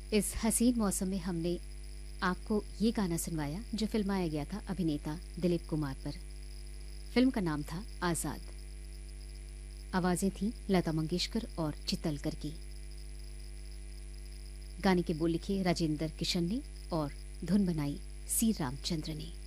इस हसीन मौसम में हमने आपको ये गाना सुनवाया जो फिल्माया गया था अभिनेता दिलीप कुमार पर। फिल्म का नाम था आज़ाद। आवाजें थीं लता मंगेशकर और चित्तलकर की। गाने के बोल लिखे राजेंद्र किशन ने और धुन बनाई सी रामचंद्र ने।